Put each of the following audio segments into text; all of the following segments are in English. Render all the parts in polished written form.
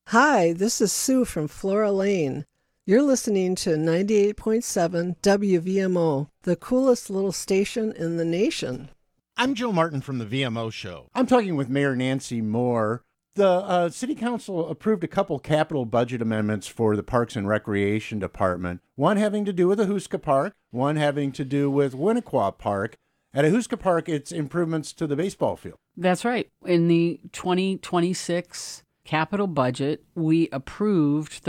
Hi, this is Sue from Flora Lane. You're listening to 98.7 WVMO, the coolest little station in the nation. I'm Joe Martin from the VMO Show. I'm talking with Mayor Nancy Moore. The City Council approved a couple capital budget amendments for the Parks and Recreation Department, one having to do with Ahuska Park, one having to do with Winnequa Park. At Ahuska Park, it's improvements to the baseball field. That's right. In the 2026 capital budget, we approved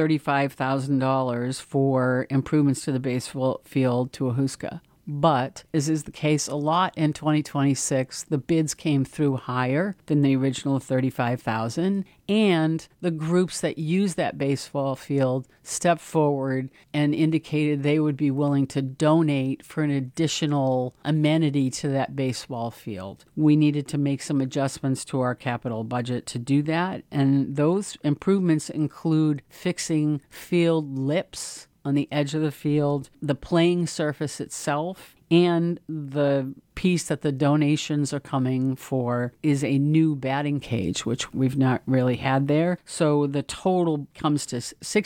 $35,000 for improvements to the baseball field to Ahuska. But, as is the case a lot in 2026, the bids came through higher than the original $35,000, and the groups that use that baseball field stepped forward and indicated they would be willing to donate for an additional amenity to that baseball field. We needed to make some adjustments to our capital budget to do that, and those improvements include fixing field lips on the edge of the field, the playing surface itself, and the piece that the donations are coming for is a new batting cage, which we've not really had there. So the total comes to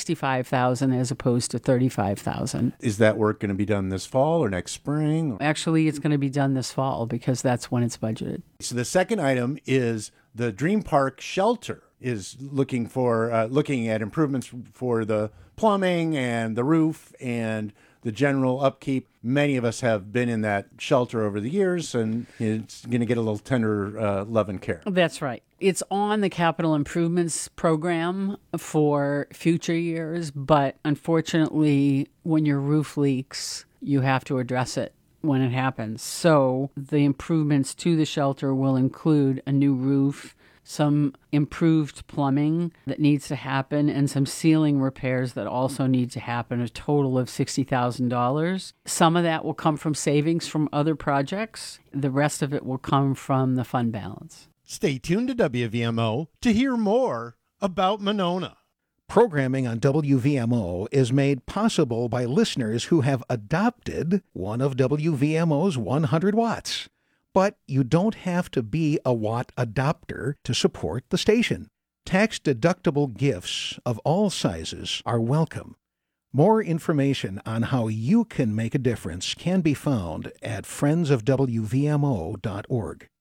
$65,000 as opposed to $35,000. Is that work going to be done this fall or next spring? Actually, it's going to be done this fall because that's when it's budgeted. So the second item is the Dream Park Shelter is looking at improvements for the plumbing and the roof and the general upkeep. Many of us have been in that shelter over the years, and it's going to get a little tender love and care. That's right. It's on the capital improvements program for future years, but unfortunately, when your roof leaks, you have to address it when it happens. So the improvements to the shelter will include a new roof, some improved plumbing that needs to happen, and some ceiling repairs that also need to happen, a total of $60,000. Some of that will come from savings from other projects. The rest of it will come from the fund balance. Stay tuned to WVMO to hear more about Monona. Programming on WVMO is made possible by listeners who have adopted one of WVMO's 100 watts. But you don't have to be a Watt adopter to support the station. Tax-deductible gifts of all sizes are welcome. More information on how you can make a difference can be found at friendsofwvmo.org.